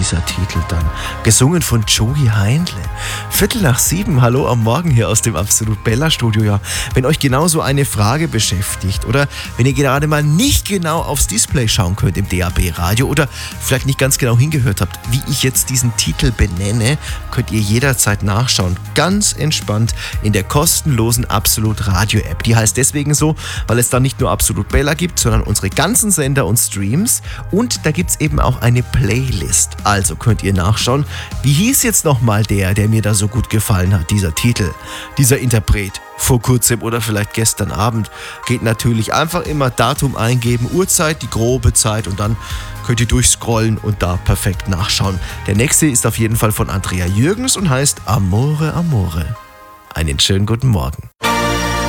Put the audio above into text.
dieser Titel dann. Gesungen von Joey Heindle. 6:15, hallo am Morgen hier aus dem Absolut Bella Studio. Ja, wenn euch genauso eine Frage beschäftigt oder wenn ihr gerade mal nicht genau aufs Display schauen könnt im DAB-Radio oder vielleicht nicht ganz genau hingehört habt, wie ich jetzt diesen Titel benenne, könnt ihr jederzeit nachschauen. Ganz entspannt in der kostenlosen Absolut Radio App. Die heißt deswegen so, weil es da nicht nur Absolut Bella gibt, sondern unsere ganzen Sender und Streams. Und da gibt es eben auch eine Playlist. Also könnt ihr nachschauen, wie hieß jetzt nochmal der mir da so gut gefallen hat, dieser Titel, dieser Interpret. Vor kurzem oder vielleicht gestern Abend. Geht natürlich einfach immer Datum eingeben, Uhrzeit, die grobe Zeit und dann könnt ihr durchscrollen und da perfekt nachschauen. Der nächste ist auf jeden Fall von Andrea Jürgens und heißt Amore, Amore. Einen schönen guten Morgen.